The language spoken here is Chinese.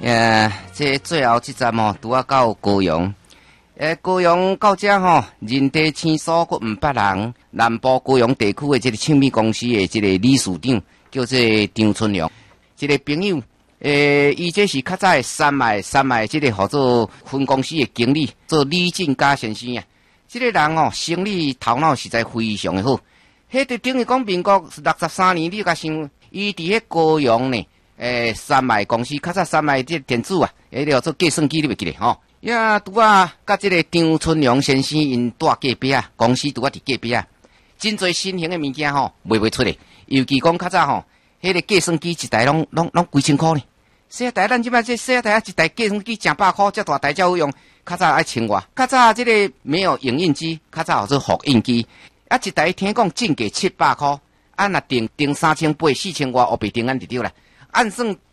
这最后这站吼，拄啊到高雄。高雄到这吼，人地青疏，阁毋捌人。南部高雄地区的这个庆米公司的这个理事长叫做张春良，这个朋友，伊这是较早的三脉这个合作分公司的经理，做李进家先生啊。这个人哦，生理头脑实在非常的好。迄就等于讲民国63年，你甲想，伊伫迄高雄呢，三脉公司，较早三脉这电子啊，叫做计算机，你袂记得吼？呀，拄啊，甲这个张春良先生因住隔壁啊，公司拄啊伫隔壁啊，真侪新型的物件吼，卖出来。尤其讲较早吼，迄个计算机一台拢几千块呢。小台咱即摆这小台一台计算机成100块，遮大台才有用。较早爱千外，较早这个没有影印机，较早做复印机，啊一台听讲进价700块，按若订3800、4000外，黑白订按就对啦。按算